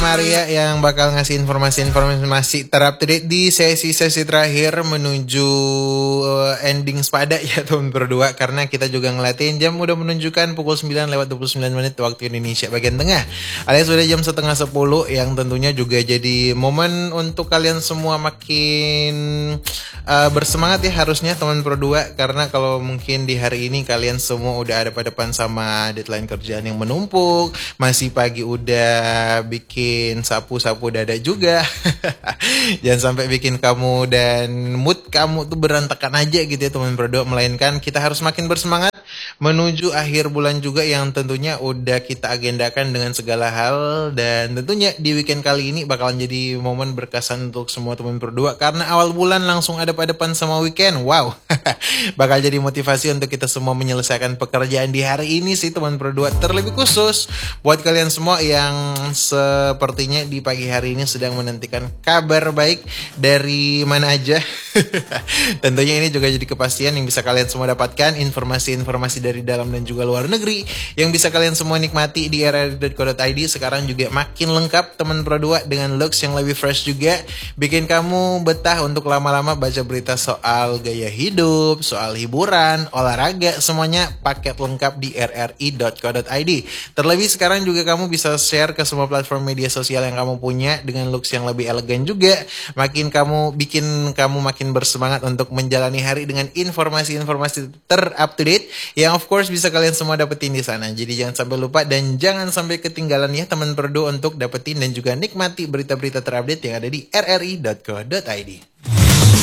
Maria yang bakal ngasih informasi terupdate di sesi-sesi terakhir menuju ending sepada ya teman berdua. Karena kita juga ngeliatin jam udah menunjukkan pukul 9:29 waktu Indonesia bagian tengah, alias sudah jam setengah 10, yang tentunya juga jadi momen untuk kalian semua makin bersemangat ya harusnya teman berdua. Karena kalau mungkin di hari ini kalian semua udah ada pada depan sama deadline kerjaan yang menumpuk, masih pagi udah bikin sapu-sapu dada juga. Jangan sampai bikin kamu dan mood kamu tuh berantakan aja gitu ya teman berdua. Melainkan kita harus makin bersemangat menuju akhir bulan juga yang tentunya udah kita agendakan dengan segala hal. Dan tentunya di weekend kali ini bakalan jadi momen berkesan untuk semua teman berdua. Karena awal bulan langsung ada pada depan sama weekend. Wow, bakal jadi motivasi untuk kita semua menyelesaikan pekerjaan di hari ini sih teman berdua. Terlebih khusus buat kalian semua yang sepertinya di pagi hari ini sedang menantikan kabar baik dari mana aja. Tentunya ini juga jadi kepastian yang bisa kalian semua dapatkan, informasi-informasi dari dalam dan juga luar negeri yang bisa kalian semua nikmati di rri.co.id. Sekarang juga makin lengkap teman berdua dengan looks yang lebih fresh juga, bikin kamu betah untuk lama-lama baca berita soal gaya hidup, soal hiburan, olahraga, semuanya paket lengkap di rri.co.id. Terlebih sekarang juga kamu bisa share ke semua platform media sosial yang kamu punya dengan looks yang lebih elegan juga, bikin kamu makin bersemangat untuk menjalani hari dengan informasi-informasi terupdate yang of course bisa kalian semua dapetin di sana. Jadi jangan sampai lupa dan jangan sampai ketinggalan ya teman berdua untuk dapetin dan juga nikmati berita-berita terupdate yang ada di rri.co.id.